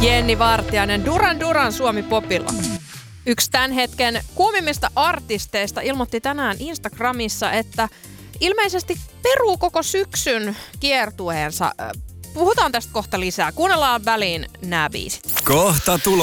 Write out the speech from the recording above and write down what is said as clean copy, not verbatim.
Jenni Vartiainen, Duran Duran Suomi-popilla. Yksi tämän hetken kuumimmista artisteista ilmoitti tänään Instagramissa, että ilmeisesti peruu koko syksyn kiertueensa. Puhutaan tästä kohta lisää. Kuunnellaan väliin nämä biisit. Kohta tulo.